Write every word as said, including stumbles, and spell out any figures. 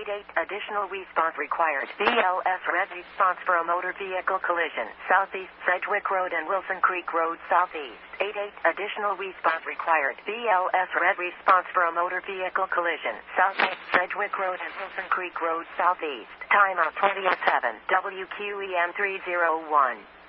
eight eight. Additional response required. B L S red response for a motor vehicle collision. Southeast Sedgwick Road and Wilson Creek Road southeast. eight eight. Additional response required. B L S red response for a motor vehicle collision. Southeast Sedgwick Road and Wilson Creek Road southeast. Timeout twenty oh seven. W Q E M three oh one.